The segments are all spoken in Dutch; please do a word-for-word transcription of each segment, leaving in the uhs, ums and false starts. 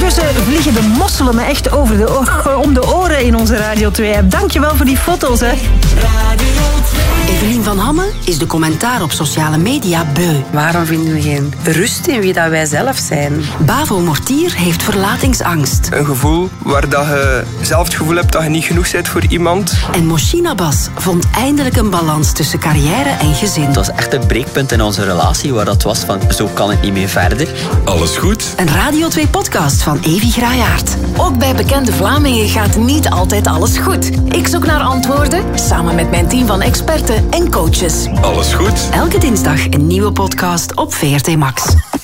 Ondertussen vliegen de mosselen me echt over de oor, om de oren in onze Radio twee-app. Dankjewel voor die foto's, hè. Evelien van Hamme is de commentaar op sociale media beu. Waarom vinden we geen rust in wie dat wij zelf zijn? Bavo Mortier heeft verlatingsangst. Een gevoel waar dat je zelf het gevoel hebt dat je niet genoeg bent voor iemand. En Moschina Bas vond eindelijk een balans tussen carrière en gezin. Het was echt een breekpunt in onze relatie waar dat was van zo kan het niet meer verder. Alles goed? Een Radio twee podcast van Evi Graayaert. Ook bij bekende Vlamingen gaat niet altijd alles goed. Ik zoek naar antwoorden samen met mijn team van experten en coaches. Alles goed? Elke dinsdag een nieuwe podcast op V R T Max.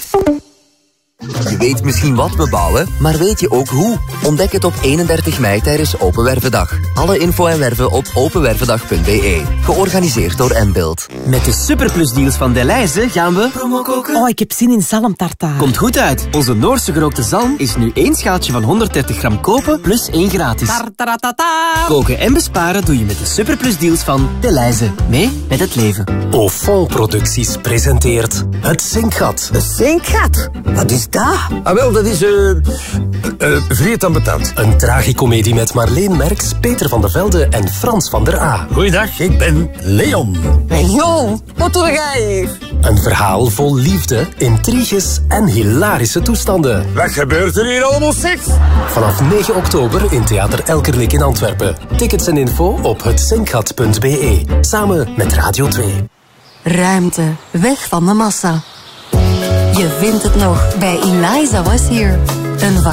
Je weet misschien wat we bouwen, maar weet je ook hoe? Ontdek het op eenendertig mei tijdens Open Wervendag. Alle info en werven op openwervendag punt b e. Georganiseerd door Mbuild. Met de superplusdeals van Delhaize gaan we... Promo koken. Oh, ik heb zin in zalmtartaar. Komt goed uit. Onze Noorse gerookte zalm is nu één schaaltje van honderddertig gram kopen plus één gratis. Tartaratata. Koken en besparen doe je met de superplusdeals van Delhaize. Mee met het leven. Ofon Producties presenteert Het Zinkgat. Het Zinkgat? Wat is dat? Ah wel, dat is... Uh, uh, vreed ambetant. Een tragicomedie met Marleen Merks, Peter van der Velde en Frans van der A. Goeiedag, ik ben Leon. Leon, wat doe jij hier? Een verhaal vol liefde, intriges en hilarische toestanden. Wat gebeurt er hier allemaal seks? Vanaf negen oktober in Theater Elkerlijk in Antwerpen. Tickets en info op het zinkgat punt b e. Samen met Radio twee. Ruimte, weg van de massa. Je vindt het nog bij Eliza Was Here. Een